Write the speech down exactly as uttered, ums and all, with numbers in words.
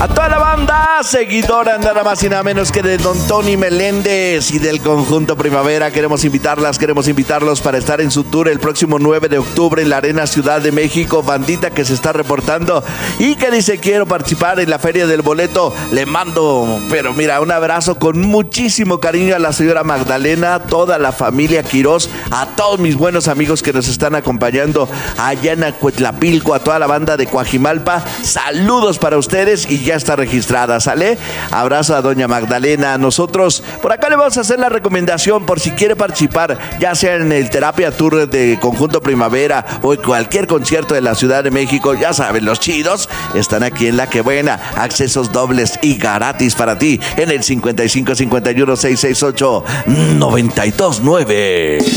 A toda la banda seguidora, nada más y nada menos que de Don Tony Meléndez y del Conjunto Primavera, queremos invitarlas, queremos invitarlos para estar en su tour el próximo nueve de octubre en la Arena Ciudad de México. Bandita que se está reportando y que dice quiero participar en la Feria del Boleto, le mando, pero mira, un abrazo con muchísimo cariño a la señora Magdalena, toda la familia Quirós, a todos mis buenos amigos que nos están acompañando allá en Acuetlapilco, a toda la banda de Coajimalpa. Saludos para ustedes y ya está registrada, ¿sale? Abrazo a doña Magdalena. Nosotros por acá le vamos a hacer la recomendación por si quiere participar, ya sea en el Terapia Tour de Conjunto Primavera o en cualquier concierto de la Ciudad de México. Ya saben, los chidos están aquí en La Que Buena. Accesos dobles y gratis para ti en el cincuenta y cinco cincuenta y uno seiscientos sesenta y ocho noventa y dos nueve.